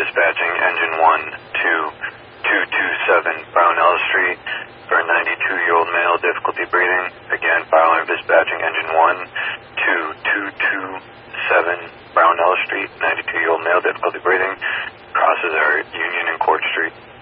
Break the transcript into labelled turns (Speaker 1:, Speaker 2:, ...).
Speaker 1: dispatching engine 1 to 227 Brownell Street for a 92-year-old male, difficulty breathing. Again, fire alarm dispatching engine 1 to 227 Brownell Street, 92-year-old male, difficulty breathing. Crosses our Union and Court Street.